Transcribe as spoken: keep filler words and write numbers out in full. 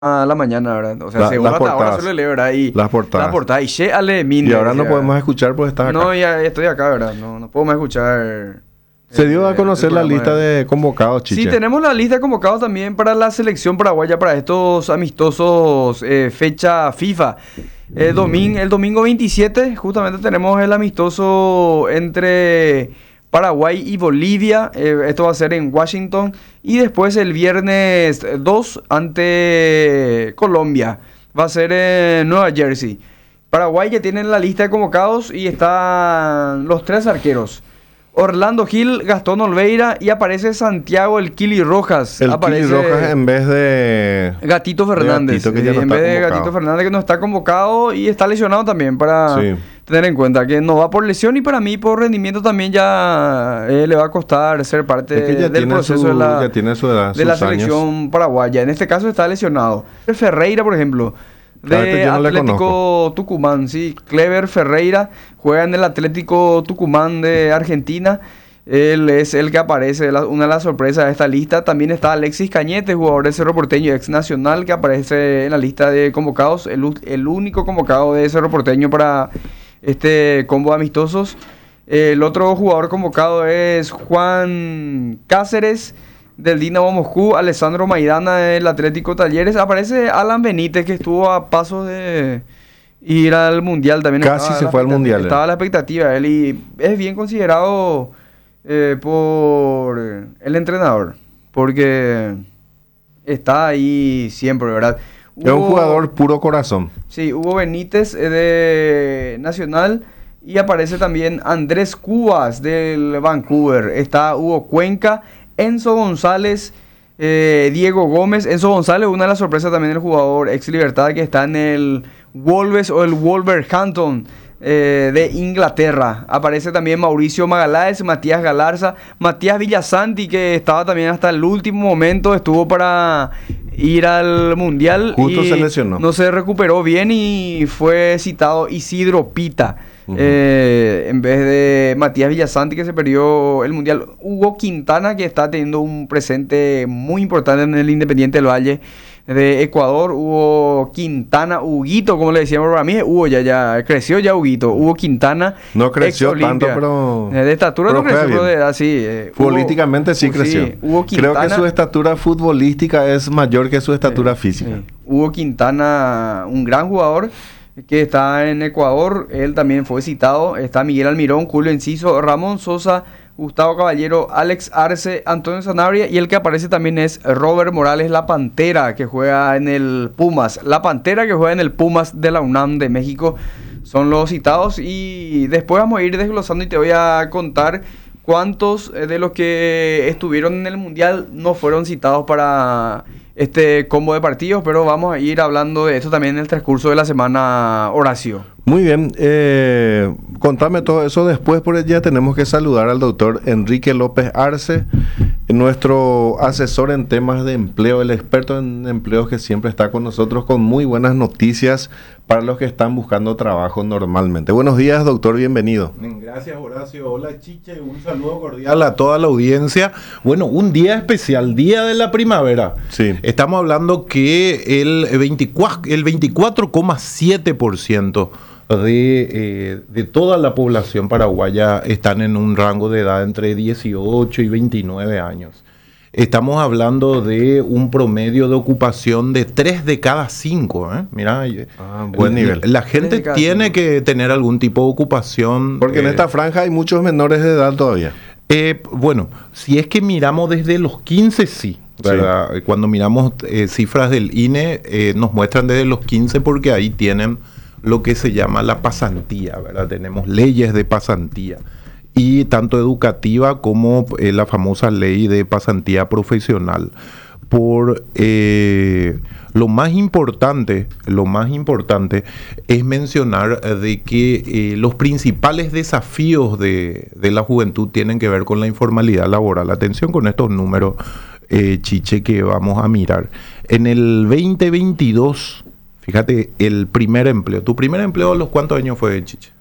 a la mañana, ¿verdad? O sea, La- según las hasta ahora portadas. solo leo, ¿verdad? Y Las portadas. la portada. Y che, ale, Y ahora no podemos escuchar porque estás acá. No, ya estoy acá, ¿verdad? No, no puedo más escuchar. Se dio eh, a conocer el la programa lista de convocados, Chiche. Sí, tenemos la lista de convocados también para la selección paraguaya para estos amistosos eh, fecha FIFA. El domingo, el domingo veintisiete justamente tenemos el amistoso entre Paraguay y Bolivia. Eh, esto va a ser en Washington. Y después el viernes dos ante Colombia. Va a ser en Nueva Jersey. Paraguay ya tiene la lista de convocados y están los tres arqueros. Orlando Gil, Gastón Olveira y aparece Santiago el Kili Rojas. El aparece Kili Rojas en vez de... Gatito Fernández. Gatito, que ya eh, no en está vez de convocado. Gatito Fernández que no está convocado y está lesionado también para Sí. tener en cuenta que no va por lesión y para mí por rendimiento también ya eh, le va a costar ser parte Es que ya del tiene proceso su- de la, ya tiene su edad, de la sus años. selección paraguaya. En este caso está lesionado. Ferreira, por ejemplo. Ah, este De yo no le Atlético conozco. Tucumán, sí. Clever Ferreira juega en el Atlético Tucumán de Argentina. Él es el que aparece, la- una de las sorpresas de esta lista. También está Alexis Cañete, jugador de Cerro Porteño, ex nacional, que aparece en la lista de convocados. El, u- el único convocado de Cerro Porteño para este combo de amistosos. El otro jugador convocado es Juan Cáceres del Dinamo Moscú, Alessandro Maidana del Atlético Talleres. Aparece Alan Benítez, que estuvo a paso de ir al Mundial también. Casi Estaba se la fue al expectativa- Mundial, eh. Estaba la expectativa de él y es bien considerado eh, por el entrenador, porque está ahí siempre, ¿verdad? Es un Hugo- jugador puro corazón. Sí, Hugo Benítez eh, de Nacional y aparece también Andrés Cubas del Vancouver. Está Hugo Cuenca, Enzo González, eh, Diego Gómez. Enzo González, una de las sorpresas también del jugador ex Libertad que está en el Wolves o el Wolverhampton eh, de Inglaterra. Aparece también Mauricio Magaláes, Matías Galarza, Matías Villasanti, que estaba también hasta el último momento, estuvo para ir al Mundial. Justo y se lesionó. No se recuperó bien y fue citado Isidro Pita. Ujú. eh, en vez de Matías Villasanti, que se perdió el Mundial. Hugo Quintana, que está teniendo un presente muy importante en el Independiente del Valle de Ecuador. Hugo Quintana, Huguito, como le decíamos para mí, Hugo ya, ya creció ya Huguito. Hugo Quintana. No creció ex Olimpia. tanto, pero... Eh, de estatura pero no creció, juega pero bien. de edad sí. eh, Futbolísticamente sí Hugo- creció. Hugo Creo que Quintana- su estatura futbolística es mayor que su estatura física. Sí. Hugo Quintana, un gran jugador que está en Ecuador. Él también fue citado. Está Miguel Almirón, Julio Enciso, Ramón Sosa, Gustavo Caballero, Alex Arce, Antonio Sanabria. Y el que aparece también es Robert Morales, la Pantera, que juega en el Pumas. La Pantera que juega en el Pumas de la UNAM de México. Son los citados. Y después vamos a ir desglosando y te voy a contar cuántos eh, de los que estuvieron en el Mundial no fueron citados para este combo de partidos, pero vamos a ir hablando de esto también en el transcurso de la semana, Horacio. Muy bien, eh, contame todo eso después, porque ya tenemos que saludar al doctor Enrique López Arce, nuestro asesor en temas de empleo, el experto en empleos que siempre está con nosotros con muy buenas noticias para los que están buscando trabajo normalmente. Buenos días, doctor, bienvenido. Gracias, Horacio. Hola, Chiche. Un saludo cordial a toda la audiencia. Bueno, un día especial, Día de la Primavera. Sí. Estamos hablando que el veinticuatro, el veinticuatro coma siete por ciento de, eh, de toda la población paraguaya están en un rango de edad entre dieciocho y veintinueve años. Estamos hablando de un promedio de ocupación de tres de cada cinco. ¿eh? Mira, Ah, buen la- nivel. La Tres gente de cada tiene cinco. que tener algún tipo de ocupación. Porque en eh, esta franja hay muchos menores de edad todavía. eh, bueno, si es que miramos desde los quince, sí, ¿verdad? Eh, Cuando miramos eh, cifras del I N E, eh, nos muestran desde los quince porque ahí tienen lo que se llama la pasantía, ¿verdad? Tenemos leyes de pasantía, y tanto educativa como eh, la famosa ley de pasantía profesional. Por eh, lo más importante, lo más importante es mencionar eh, de que eh, los principales desafíos de, de la juventud tienen que ver con la informalidad laboral. Atención con estos números, eh, Chiche, que vamos a mirar. En el veinte veintidós, fíjate, el primer empleo. ¿Tu primer empleo a los cuántos años fue, Chiche?